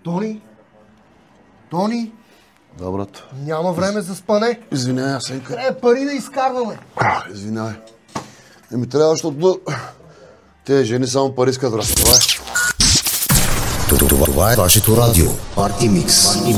Тони? Тони? Да, брат. Няма време за спане. Извинявай, Асенка. Трябва пари да изкарваме. Извинявай. Трябва, защото те жени само пари искат, брат. Това е. Това е вашето радио. Парти Микс.